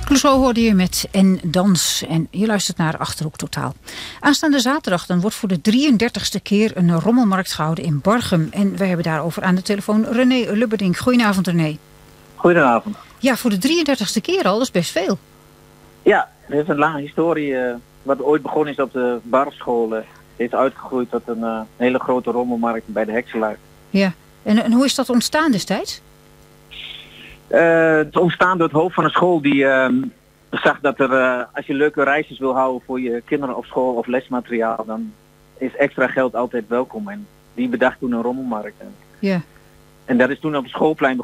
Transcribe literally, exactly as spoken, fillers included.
Clouseau hoorde je met En Dans. En je luistert naar Achterhoek Totaal. Aanstaande zaterdag dan wordt voor de drieëndertigste keer een rommelmarkt gehouden in Barchem. En wij hebben daarover aan de telefoon René Lubberdink. Goedenavond, René. Goedenavond. Ja, voor de drieëndertigste keer al, dat is best veel. Ja, het heeft een lange historie. Uh, wat ooit begonnen is op de Barfschool, uh, heeft uitgegroeid tot een uh, hele grote rommelmarkt bij de Heksenluik. Ja, en, en hoe is dat ontstaan destijds? Uh, het is ontstaan door het hoofd van een school die uh, zag dat er, uh, als je leuke reisjes wil houden voor je kinderen op school of lesmateriaal, dan is extra geld altijd welkom. En die bedacht toen een rommelmarkt. Ja. En dat is toen op het schoolplein